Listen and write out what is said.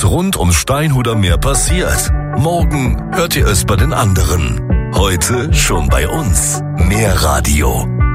rund ums Steinhuder Meer passiert. Morgen hört ihr es bei den anderen. Heute schon bei uns. Meerradio.